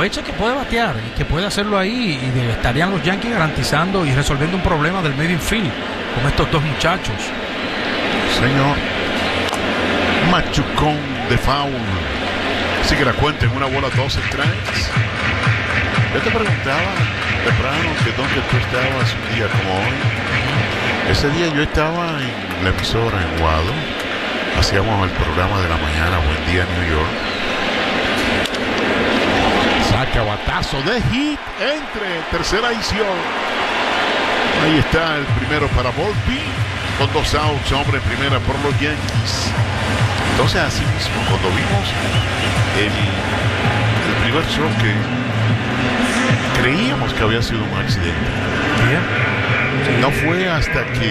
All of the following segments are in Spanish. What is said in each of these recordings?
aprovecha que puede batear y que puede hacerlo ahí, y estarían los Yankees garantizando y resolviendo un problema del medio infield con estos dos muchachos. Señor, machucón de foul. Así que la cuenta en 1 bola, 2 strikes. Yo te preguntaba temprano que dónde tú estabas un día como hoy. Ese día yo estaba en la emisora en Guado. Hacíamos el programa de la mañana, Buen Día New York. Saca batazo de hit entre tercera edición. Ahí está el primero para Volpi, con 2 outs, hombre en primera por los Yankees. Entonces, así mismo, cuando vimos el primer choque, creíamos que había sido un accidente. Bien. No fue hasta que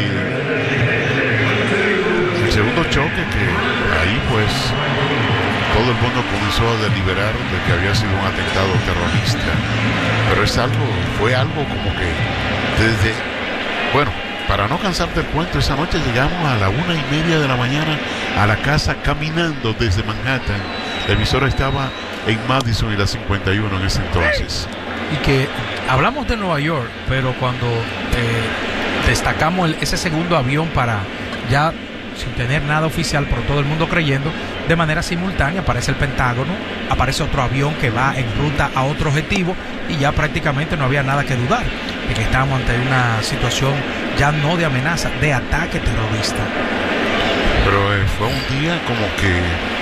el segundo choque que ahí pues todo el mundo comenzó a deliberar de que había sido un atentado terrorista. Pero fue algo como que desde, bueno, para no cansarte el cuento, esa noche llegamos a la 1:30 de la mañana a la casa caminando desde Manhattan. La emisora estaba en Madison y la 51 en ese entonces. Y que hablamos de Nueva York, pero cuando destacamos ese segundo avión para ya sin tener nada oficial, pero todo el mundo creyendo, de manera simultánea aparece el Pentágono, aparece otro avión que va en ruta a otro objetivo, y ya prácticamente no había nada que dudar de que estábamos ante una situación ya no de amenaza, de ataque terrorista. Pero fue un día como que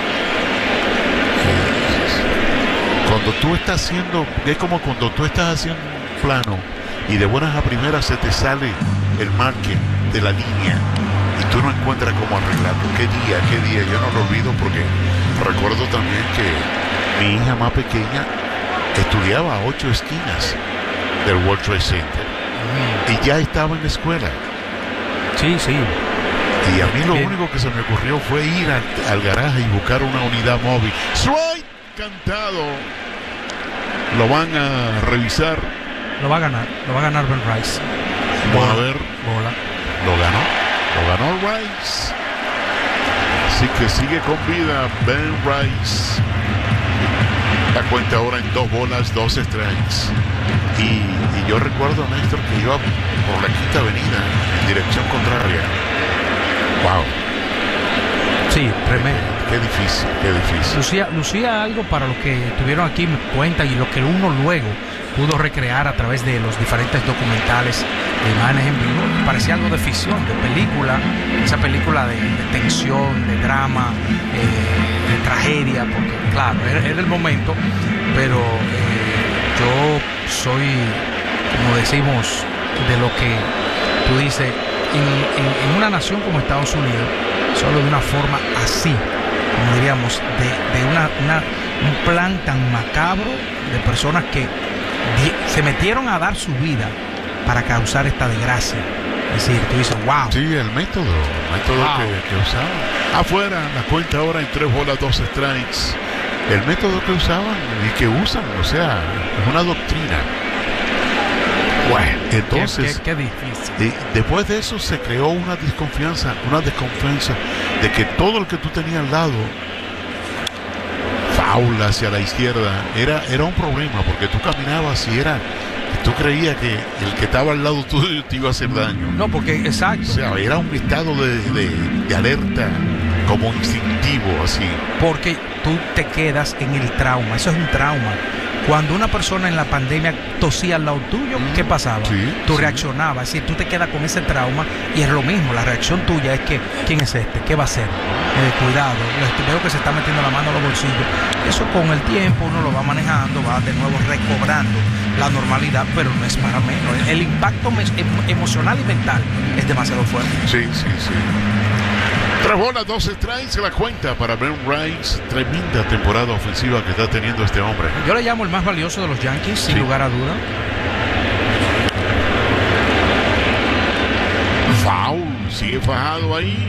cuando tú estás haciendo, es como cuando tú estás haciendo un plano y de buenas a primeras se te sale el marque de la línea y tú no encuentras cómo arreglarlo. ¿Qué día? Yo no lo olvido porque recuerdo también que mi hija más pequeña estudiaba a 8 esquinas del World Trade Center y ya estaba en la escuela. Sí. Y a mí lo único que se me ocurrió fue ir al garaje y buscar una unidad móvil. ¡Strike! Cantado. Lo van a revisar. Lo va a ganar Ben Rice. Vamos a ver. Bola. Lo ganó Rice. Así que sigue con vida Ben Rice. La cuenta ahora en 2 bolas, 2 strikes. Y yo recuerdo, Néstor, que iba por la Quinta Avenida en dirección contraria. Wow. Sí, tremendo. Qué difícil. Lucía algo para los que tuvieron aquí en cuenta y lo que uno luego pudo recrear a través de los diferentes documentales de imágenes en vivo. Parecía algo de ficción, de película, esa película de tensión, de drama, de tragedia, porque claro, era el momento, pero yo soy, como decimos, de lo que tú dices, en una nación como Estados Unidos, solo de una forma así, como diríamos, de un plan tan macabro de personas que se metieron a dar su vida para causar esta desgracia. Es decir, tú dices, wow. Sí, el método wow. que usaban. Afuera, la cuenta ahora en 3 bolas, 2 strikes. El método que usaban y que usan, o sea, es una doctrina. Bueno, entonces, qué difícil. Después de eso se creó una desconfianza de que todo el que tú tenías al lado, foul hacia la izquierda, era un problema, porque tú caminabas y tú creías que el que estaba al lado tuyo te iba a hacer daño. No, porque exacto. O sea, era un estado de alerta como instintivo, así. Porque tú te quedas en el trauma, eso es un trauma. Cuando una persona en la pandemia tosía al lado tuyo, ¿qué pasaba? Sí, tú reaccionabas, es decir, tú te quedas con ese trauma y es lo mismo, la reacción tuya es que, ¿quién es este? ¿Qué va a hacer? Cuidado, veo que se está metiendo la mano a los bolsillos. Eso con el tiempo uno lo va manejando, va de nuevo recobrando la normalidad, pero no es para menos. El impacto emocional y mental es demasiado fuerte. Sí. 3 bolas, 2 strikes, la cuenta para Ben Rice. Tremenda temporada ofensiva que está teniendo este hombre. Yo le llamo el más valioso de los Yankees, sin lugar a duda. Foul, sigue fajado ahí.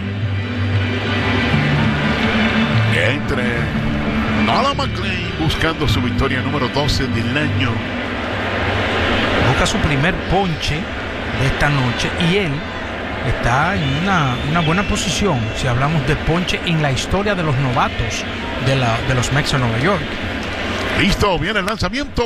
Entre Nolan McLean buscando su victoria número 12 del año. Busca su primer ponche de esta noche y él está en una buena posición si hablamos de ponche en la historia de los novatos de los Mets de Nueva York. Listo, viene el lanzamiento.